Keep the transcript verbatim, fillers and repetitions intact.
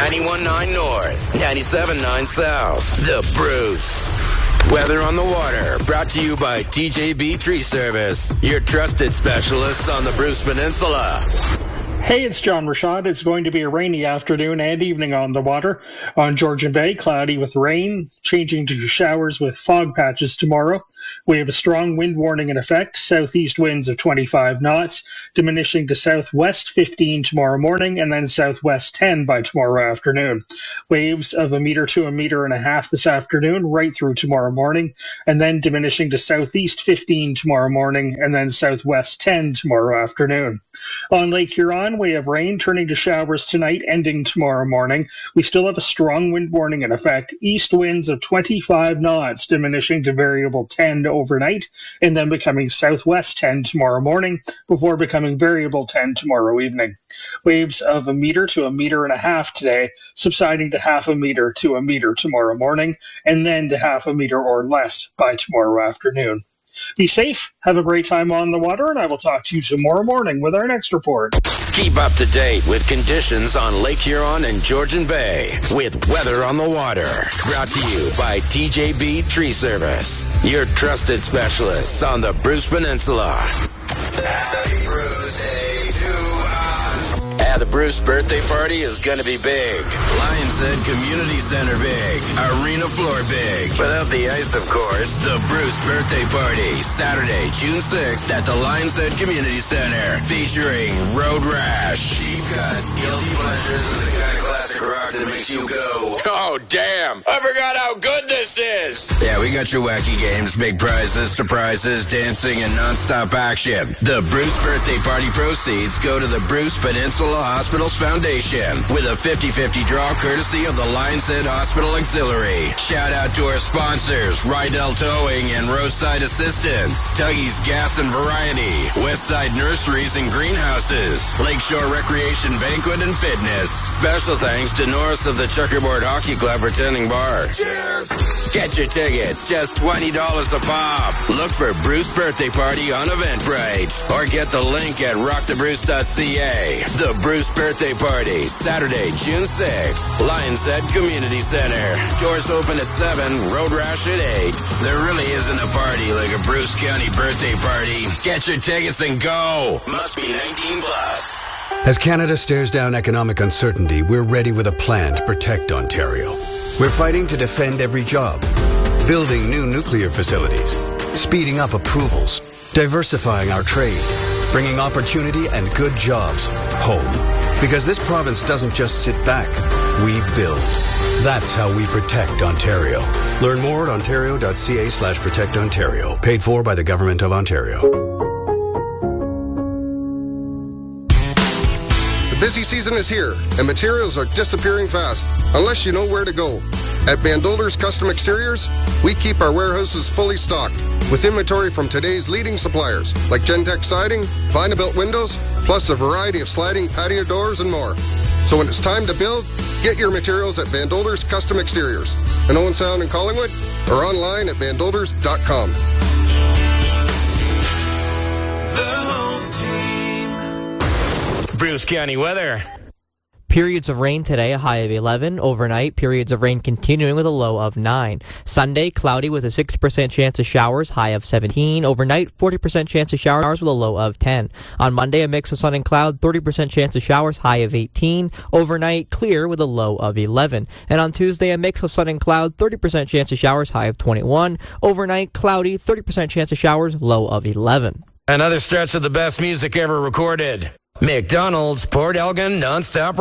ninety-one point nine North, ninety-seven point nine South. The Bruce. Weather on the Water, brought to you by T J B Tree Service, your trusted specialists on the Bruce Peninsula. Hey, it's John Rashad. It's going to be a rainy afternoon and evening on the water. On Georgian Bay, cloudy with rain, changing to showers with fog patches tomorrow. We have a strong wind warning in effect, southeast winds of twenty-five knots, diminishing to southwest fifteen tomorrow morning, and then southwest ten by tomorrow afternoon. Waves of a meter to a meter and a half this afternoon, right through tomorrow morning, and then diminishing to southeast fifteen tomorrow morning, and then southwest ten tomorrow afternoon. On Lake Huron, we have rain turning to showers tonight, ending tomorrow morning. We still have a strong wind warning in effect, east winds of twenty-five knots, diminishing to variable ten overnight, and then becoming southwest ten tomorrow morning, before becoming variable ten tomorrow evening. Waves of a meter to a meter and a half today, subsiding to half a meter to a meter tomorrow morning, and then to half a meter or less by tomorrow afternoon. Be safe, have a great time on the water, and I will talk to you tomorrow morning with our next report. Keep up to date with conditions on Lake Huron and Georgian Bay with Weather on the Water. Brought to you by T J B Tree Service, your trusted specialists on the Bruce Peninsula. Happy Bruce Day to us. Yeah, the Bruce birthday party is going to be big. Lions Head Community Center big. Arena floor big. Without the ice, of course. The Bruce birthday party, Saturday, June sixth at the Lions Head Community Center. Featuring Road Rash. Cheap cuts, guilty pleasures, and the kind of classic rock that makes you go, oh, damn, I forgot how good this is. Yeah, we got your wacky games, big prizes, surprises, dancing, and nonstop action. The Bruce birthday party proceeds go to the Bruce Peninsula Hospitals Foundation with a fifty-fifty draw courtesy of the Lions Head Hospital Auxiliary. Shout out to our sponsors, Rydell Towing and Roadside Assistance, Tuggy's Gas and Variety, Westside Nurseries and Greenhouses, Lakeshore Recreation Banquet and Fitness. Special thanks to Norris of the Checkerboard Hockey Club for tending bar. Cheers! Get your tickets, just twenty dollars a pop. Look for Bruce Birthday Party on Eventbrite or get the link at rock the bruce dot c a. The Bruce Birthday Party, Saturday, June sixth, Lions Head Community Center. Doors open at seven, Road Rash at eight. There really isn't a party like a Bruce County birthday party. Get your tickets and go. Must be nineteen plus. As Canada stares down economic uncertainty, we're ready with a plan to protect Ontario. We're fighting to defend every job, building new nuclear facilities, speeding up approvals, diversifying our trade, bringing opportunity and good jobs home. Because this province doesn't just sit back, we build. That's how we protect Ontario. Learn more at ontario dot c a slash protect Ontario. Paid for by the Government of Ontario. The busy season is here, and materials are disappearing fast, unless you know where to go. At Van Dolder's Custom Exteriors, we keep our warehouses fully stocked, with inventory from today's leading suppliers, like Gentex Siding, Vinabuilt Windows, plus a variety of sliding patio doors and more. So when it's time to build, get your materials at Van Dolder's Custom Exteriors, in Owen Sound and Collingwood, or online at van dolders dot com. Bruce County weather. Periods of rain today, a high of eleven. Overnight, periods of rain continuing with a low of nine. Sunday, cloudy with a sixty percent chance of showers, high of seventeen. Overnight, forty percent chance of showers with a low of ten. On Monday, a mix of sun and cloud, thirty percent chance of showers, high of eighteen. Overnight, clear with a low of eleven. And on Tuesday, a mix of sun and cloud, thirty percent chance of showers, high of twenty-one. Overnight, cloudy, thirty percent chance of showers, low of eleven. Another stretch of the best music ever recorded. McDonald's, Port Elgin, nonstop